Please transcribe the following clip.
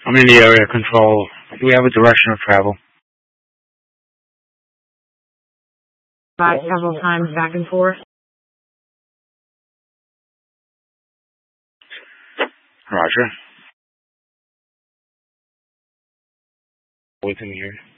I'm in the area control. Do we have a direction of travel? Several times back and forth. Roger. Within here.